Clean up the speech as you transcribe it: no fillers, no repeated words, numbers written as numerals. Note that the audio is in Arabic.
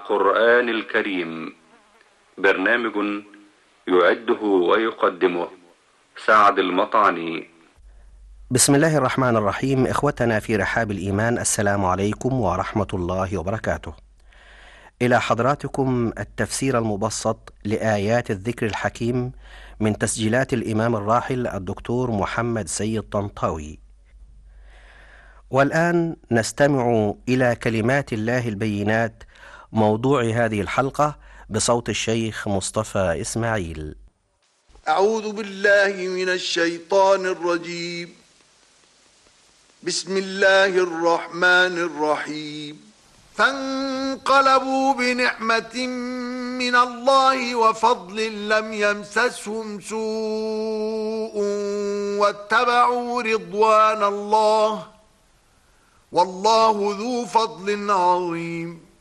القرآن الكريم. برنامج يعده ويقدمه سعد المطعني. بسم الله الرحمن الرحيم. إخوتنا في رحاب الإيمان، السلام عليكم ورحمة الله وبركاته. إلى حضراتكم التفسير المبسط لآيات الذكر الحكيم من تسجيلات الإمام الراحل الدكتور محمد سيد طنطاوي. والآن نستمع إلى كلمات الله البينات، موضوع هذه الحلقة بصوت الشيخ مصطفى إسماعيل. أعوذ بالله من الشيطان الرجيم. بسم الله الرحمن الرحيم. فانقلبوا بنعمة من الله وفضل لم يمسسهم سوء واتبعوا رضوان الله والله ذو فضل عظيم.